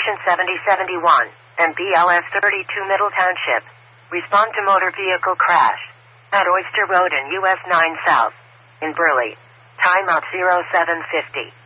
Station 7071, and BLS 32 Middle Township. Respond to motor vehicle crash at Oyster Road and US 9 South in Burley. Timeout 0750.